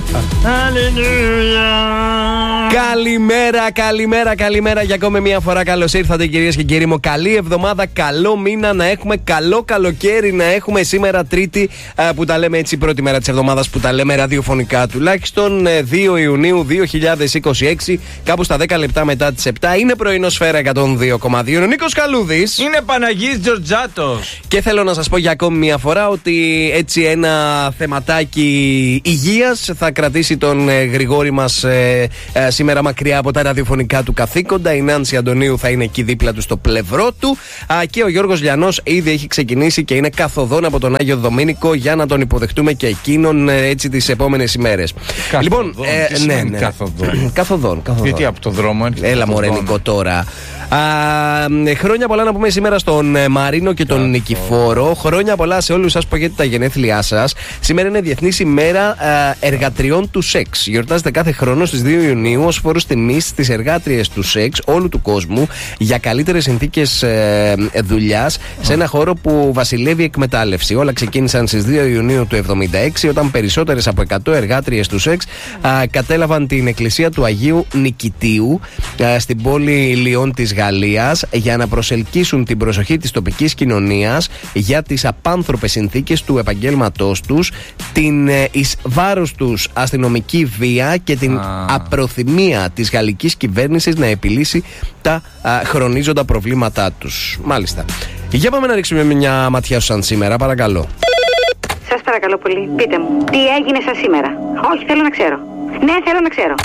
Καλημέρα για ακόμη μια φορά. Καλώς ήρθατε κυρίες και κύριοι μου. Καλή εβδομάδα, καλό μήνα να έχουμε, καλό καλοκαίρι να έχουμε σήμερα Τρίτη που τα λέμε έτσι, πρώτη μέρα της εβδομάδας που τα λέμε ραδιοφωνικά, τουλάχιστον 2 Ιουνίου 2026, κάπου στα 10 λεπτά μετά τις 7. Είναι πρωινό Σφαίρα 102,2. Είναι ο Νίκος Καλούδης. Είναι Παναγής Τζορτζάτος. Και θέλω να σας πω για ακόμη μια φορά ότι έτσι ένα θεματάκι υγείας θα κρατήσει τον Γρηγόρη μας σήμερα μακριά από τα ραδιοφωνικά του καθήκοντα. Η Νάνση Αντωνίου θα είναι εκεί δίπλα του στο πλευρό του. Και ο Γιώργος Λιανός ήδη έχει ξεκινήσει και είναι καθοδόν από τον Άγιο Δομήνικο για να τον υποδεχτούμε και εκείνον έτσι τις επόμενες ημέρες. Λοιπόν, ναι. Καθοδόν. Γιατί από το δρόμο έρχεται. Έλα μωρέ Νικό τώρα. Χρόνια πολλά να πούμε σήμερα στον Μαρίνο και τον Νικηφόρο. Χρόνια πολλά σε όλους σας που έχετε τα γενέθλιά σας. Σήμερα είναι Διεθνής ημέρα εργατριών του σεξ. Γιορτάζεται κάθε χρόνο στις 2 Ιουνίου ως φόρος τιμής στις εργάτριες του σεξ όλου του κόσμου για καλύτερες συνθήκες δουλειάς σε ένα χώρο που βασιλεύει εκμετάλλευση. Όλα ξεκίνησαν στις 2 Ιουνίου του 1976 όταν περισσότερες από 100 εργάτριες του σεξ κατέλαβαν την εκκλησία του Αγίου Νικητίου στην πόλη Λιών της Γαλλίας για να προσελκύσουν την προσοχή της τοπικής κοινωνίας για τις απάνθρωπες συνθήκες του επαγγέλματός τους, την εις βάρος τους αστυνομική βία και την απροθυμία της γαλλικής κυβέρνησης να επιλύσει τα χρονίζοντα προβλήματά τους. Μάλιστα. Για πάμε να ρίξουμε μια ματιά σου σαν σήμερα, παρακαλώ. Σας παρακαλώ πολύ, πείτε μου, τι έγινε σαν σήμερα? Όχι, θέλω να ξέρω. Ναι, θέλω να ξέρω.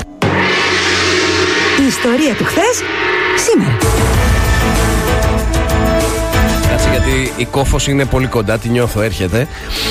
Η ιστορία του χθες, σήμερα. Κάτσε γιατί η κόφωση είναι πολύ κοντά, τη νιώθω, έρχεται.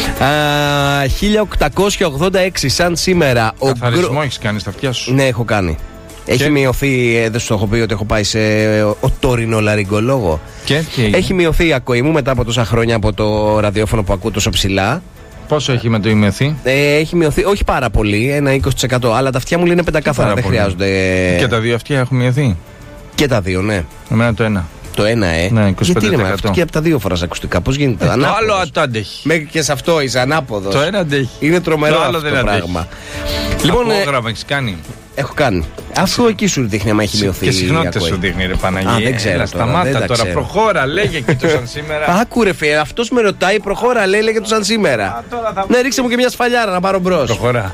1886 σαν σήμερα. Καθαρισμό έχεις κάνει στα αυτιά σου? Ναι, έχω κάνει. Έχει μειωθεί, δεν σου έχω πει ότι έχω πάει σε οτορινολαριγκολόγο. Και έχει μειωθεί η ακοή μου μετά από τόσα χρόνια από το ραδιόφωνο που ακούω τόσο ψηλά. Πόσο έχει μειωθεί? Έχει μειωθεί, όχι πάρα πολύ, ένα 20%. Αλλά τα αυτιά μου είναι πεντακάθαρα, δεν χρειάζονται. Και τα δύο αυτιά έχουν μειωθεί? Και τα δύο, ναι. Εμένα το ένα. Το ένα, Ναι, 25%. Γιατί είναι αυτό και από τα δύο φοράς ακουστικά, πώς γίνεται? Το άλλο αντέχει. Μέχρι και σε αυτό είσαι ανάποδος. Το ένα αντέχει. Είναι τρομερό το άλλο αυτό δεν το πράγμα. Λοιπόν, απόγραμμα έχεις κάνει? Έχω κάνει. Αυτό εκεί σου δείχνει άμα έχει μειωθεί. Και συχνότητα σου δείχνει, ρε Παναγία. Δεν ξέρω. Σταμάτα τώρα. Προχώρα, λέγε και το σαν σήμερα. Άκουρε φίλε, αυτός με ρωτάει, προχώρα, λέγε το σαν σήμερα. Ναι, ρίξε μου και μια σφαλιάρα να πάρω μπρος. Προχώρα.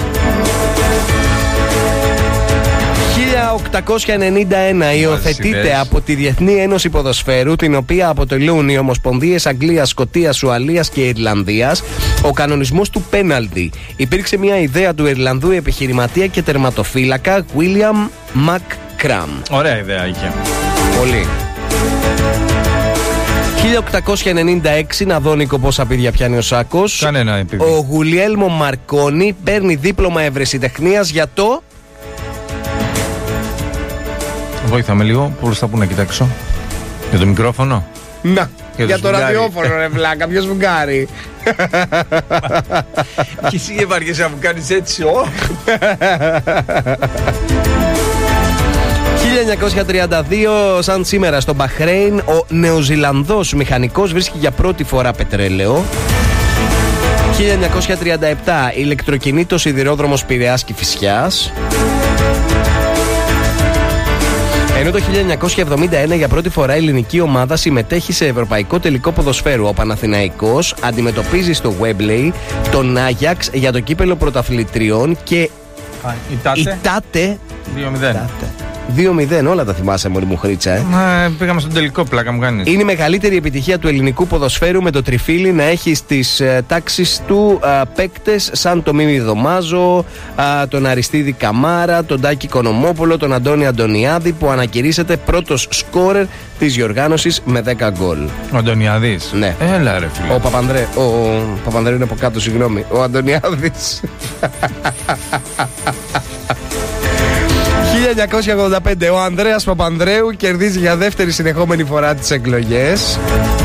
1891 υιοθετείται από τη Διεθνή Ένωση Ποδοσφαίρου, την οποία αποτελούν οι Ομοσπονδίες Αγγλίας, Σκωτίας, Ουαλίας και Ιρλανδίας, ο κανονισμός του πέναλτι. Υπήρξε μια ιδέα του Ιρλανδού επιχειρηματία και τερματοφύλακα William McCrum. Ωραία ιδέα είχε. Πολύ. 1896, να δω Νίκο πόσα πίδια πιάνει ο Σάκος. Κανένα επειδή. Ο Γουλιέλμο Μαρκόνι παίρνει δίπλωμα ευρεσιτεχνίας για το... Βοήθαμε λίγο, πού θα πού να κοιτάξω? Για το μικρόφωνο? Να, για το ραδιόφωνο ρε βλάκα, ποιος βουγκάρει. Και εσύ έβαργες να μου κάνεις έτσι 1932 σαν σήμερα στο Μπαχρέιν ο Νεοζηλανδός μηχανικός βρίσκει για πρώτη φορά πετρέλαιο. 1937 ηλεκτροκινήτος σιδηρόδρομος Πειραιάς Κηφισιάς. Ενώ το 1971 για πρώτη φορά η ελληνική ομάδα συμμετέχει σε ευρωπαϊκό τελικό ποδοσφαίρου. Ο Παναθηναϊκός αντιμετωπίζει στο Wembley τον Άγιαξ για το κύπελο πρωταθλητριών και η Τάτε 2-0, όλα τα θυμάσαι μωρή μου χρήτσα. Πήγαμε στον τελικό, πλάκα μου κάνεις. Είναι η μεγαλύτερη επιτυχία του ελληνικού ποδοσφαίρου, με το τριφύλι να έχει στις τάξεις του παίκτες σαν το Μίμη Δωμάζο, τον Αριστίδη Καμάρα, τον Τάκη Κονομόπολο, τον Αντώνη Αντωνιάδη, που ανακηρύσσεται πρώτος σκόρερ της διοργάνωσης με 10 γκολ. Ο Αντωνιάδης? Ναι. Έλα ρε φίλε. Ο Παπανδρέου είναι από κάτω, συγγνώμη. Ο Αντωνιάδης. 1985 ο Ανδρέας Παπανδρέου κερδίζει για δεύτερη συνεχόμενη φορά τις εκλογές.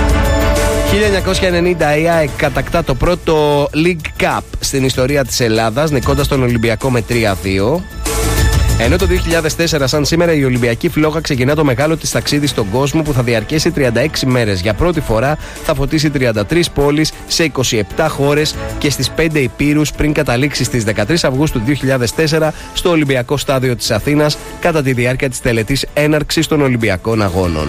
1990 η ΑΕΚ κατακτά το πρώτο League Cup στην ιστορία της Ελλάδας, νικώντας τον Ολυμπιακό με 3-2. Ενώ το 2004, σαν σήμερα, η Ολυμπιακή Φλόγα ξεκινά το μεγάλο της ταξίδι στον κόσμο που θα διαρκέσει 36 μέρες. Για πρώτη φορά θα φωτίσει 33 πόλεις σε 27 χώρες και στις 5 υπήρους πριν καταλήξει στις 13 Αυγούστου 2004 στο Ολυμπιακό Στάδιο της Αθήνας κατά τη διάρκεια της τελετής έναρξης των Ολυμπιακών Αγώνων.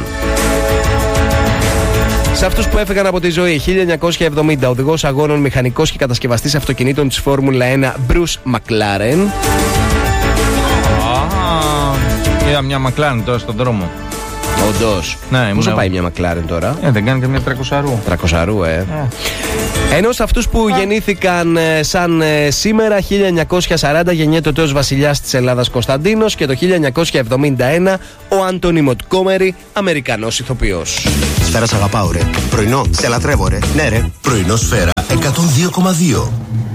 Σε αυτούς που έφυγαν από τη ζωή, 1970, οδηγός αγώνων, μηχανικός και κατασκευαστής αυτοκινήτων της Φόρμουλα 1, Bruce McLaren. Είδα μια McLaren τώρα στον δρόμο. Όντως. Ναι, πόσο πάει μια McLaren τώρα? Δεν κάνει και μια 300. 300, Ενώ σε αυτούς που γεννήθηκαν σαν σήμερα, 1940 γεννιέται ο τέος βασιλιάς της Ελλάδας Κωνσταντίνος και το 1971 ο Άντονι Μοντγκόμερι, Αμερικανός ηθοποιός. Σφαίρα σ' αγαπάω ρε. Πρωινό, σε λατρεύω ρε. Ναι ρε. Πρωινό Σφαίρα 102,2.